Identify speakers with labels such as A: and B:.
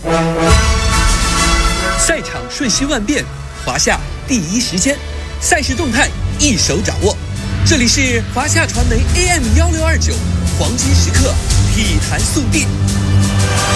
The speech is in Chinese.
A: 赛场瞬息万变，华夏第一时间，赛事动态一手掌握。这里是华夏传媒 AM1629，黄金时刻体坛速递。